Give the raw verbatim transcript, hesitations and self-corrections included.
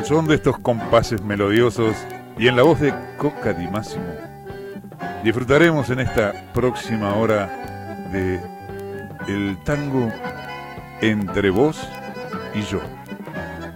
al son de estos compases melodiosos y en la voz de Coca Di Massimo, disfrutaremos en esta próxima hora de el tango Entre vos y yo.